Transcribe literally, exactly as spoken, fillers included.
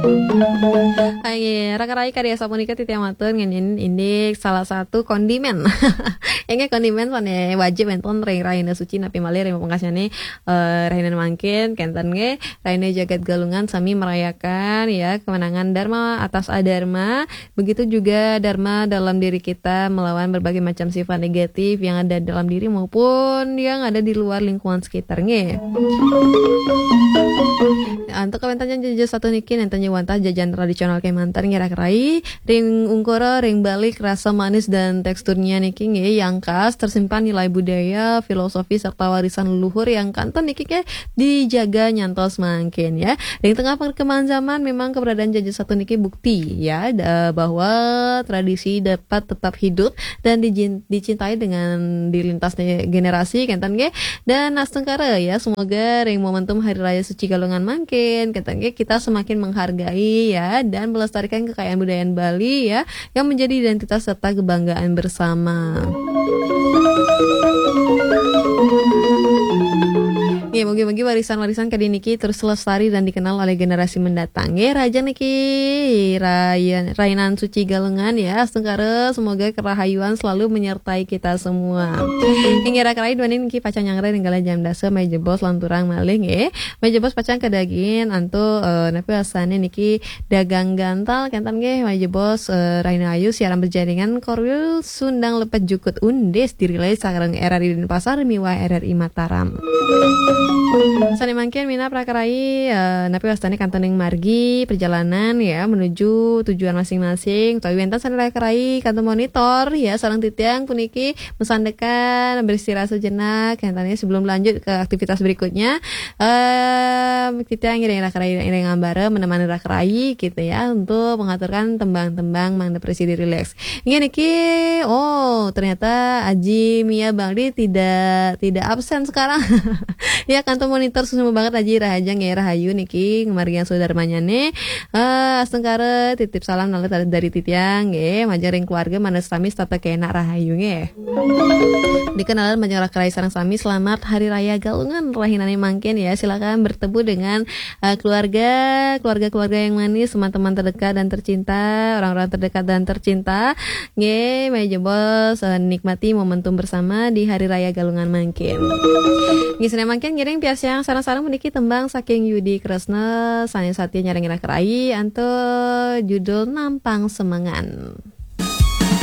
Ay, raka-rai karya sapunika ti tiamateun nganyin indik salah satu kondimen. Engge kondimen pane wajib enton ring raina suci napi malih ring pungkasane eh raina mangkin kenten ge raina jagat galungan sami merayakan ya kemenangan Dharma atas adharma. Begitu juga dharma dalam diri kita melawan berbagai macam sifat negatif yang ada dalam diri maupun yang ada di luar lingkungan sekitarnya. Untuk komentarnya jajan satu niki nentanya wantah jajan tradisional Kemantan ngerak-rai ring ungkura ring balik rasa manis dan teksturnya niki nge yang khas tersimpan nilai budaya filosofi serta warisan leluhur yang kanton niki ke dijaga nyantos mangkin ya. Ring tengah perkembangan zaman memang keberadaan jajan satu niki bukti ya da, bahwa tradisi dapat tetap hidup dan dijin, dicintai dengan dilintasnya generasi kanton ge dan astengkara ya. Semoga ring momentum hari raya suci Galungan mangkin katanya kita semakin menghargai ya dan melestarikan kekayaan budaya Bali ya yang menjadi identitas serta kebanggaan bersama. Ya, moga-moga warisan-warisan kadi niki terus lestari dan dikenal oleh generasi mendatang. Ya, Raja niki Rayan Rainan Suci Galungan ya, astengkara semoga kerahayuan selalu menyertai kita semua. Hingga rak rai dua niki pacan nyangre ninggala jam dasa mai jebos lanturang malih nggih. Mai jebos pacan kedagin antu uh, nepi asane niki dagang gantal kentan nggih mai jebos uh, Raina Ayu siaran berjaringan korwil Sundang Lepet Jukut Undes dirilai sakareng R R I Denpasar miwah R R I Mataram. Sani mangkin mina prakarai uh, napi wastani kantoning margi perjalanan ya menuju tujuan masing-masing. Tapi wentan sani prakarai kanton monitor ya sareng titiang puniki mesandekan beristirahat sejenak kantane sebelum lanjut ke aktivitas berikutnya. Eh uh, titiang ngiring prakarai ngiring ngambara menemani prakarai gitu ya untuk mengaturkan tembang-tembang mang depresi di relax. Ini niki oh ternyata Aji Mia Bangdi tidak tidak absen sekarang. Ya kantor monitor susah banget Aji Rahaja nge Rahayu niki ngemarian saudarmanya nih uh, astengkara titip salam nalet dari titiang nge majaring keluarga mana sami tata kena Rahayu nge dikenalan majalah kerai sarang sami selamat hari raya Galungan rahinane mangkin ya silakan bertemu dengan uh, keluarga keluarga-keluarga yang manis teman-teman terdekat dan tercinta orang-orang terdekat dan tercinta nge meja bos uh, nikmati momentum bersama di hari raya Galungan mangkin ngisine mangkin ngiring pias yang sarang-sarang meniki tembang saking Yudi Kresna sani satya nyareng ira kerai anto judul Nampang Semangan.